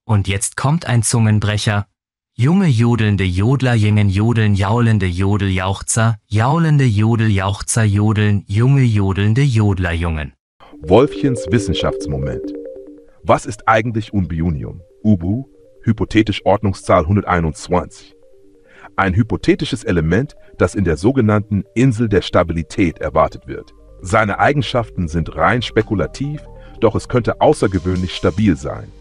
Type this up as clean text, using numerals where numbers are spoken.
Und jetzt kommt ein Zungenbrecher. Junge jodelnde Jodler jingen jodeln jaulende Jodeljauchzer, jaulende Jodeljauchzer jodeln, junge jodelnde Jodlerjungen. Wolfchens Wissenschaftsmoment. Was ist eigentlich Unbiunium? Ubu, hypothetisch Ordnungszahl 121. Ein hypothetisches Element, das in der sogenannten Insel der Stabilität erwartet wird. Seine Eigenschaften sind rein spekulativ, doch es könnte außergewöhnlich stabil sein.